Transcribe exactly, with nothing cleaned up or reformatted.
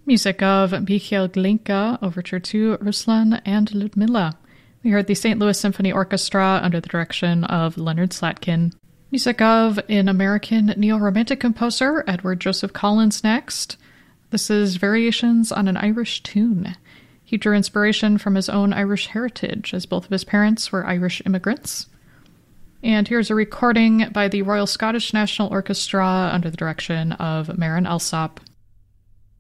Music of Michael Glinka, Overture to Ruslan and Ludmilla. We heard the Saint Louis Symphony Orchestra under the direction of Leonard Slatkin. Music of an American neo-romantic composer, Edward Joseph Collins, next. This is Variations on an Irish Tune. He drew inspiration from his own Irish heritage, as both of his parents were Irish immigrants. And here's a recording by the Royal Scottish National Orchestra under the direction of Marin Alsop.